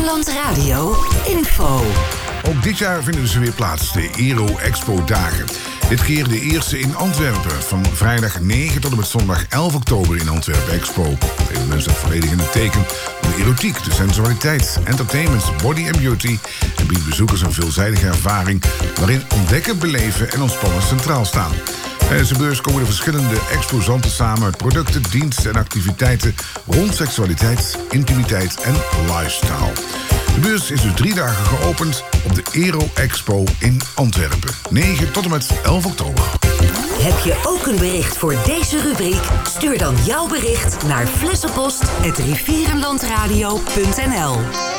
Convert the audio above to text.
Rivierenland Radio info. Ook dit jaar vinden ze weer plaats, de Aero Expo dagen. Dit keer de eerste in Antwerpen. Van vrijdag 9 tot en met zondag 11 oktober in Antwerpen Expo. Het evenement staat volledig in het teken van de erotiek, de sensualiteit, entertainment, body en beauty. En biedt bezoekers een veelzijdige ervaring waarin ontdekken, beleven en ontspannen centraal staan. Tijdens de beurs komen de verschillende exposanten samen met producten, diensten en activiteiten rond seksualiteit, intimiteit en lifestyle. De beurs is dus 3 dagen geopend op de Aero Expo in Antwerpen. 9 tot en met 11 oktober. Heb je ook een bericht voor deze rubriek? Stuur dan jouw bericht naar flessenpost@rivierenlandradio.nl.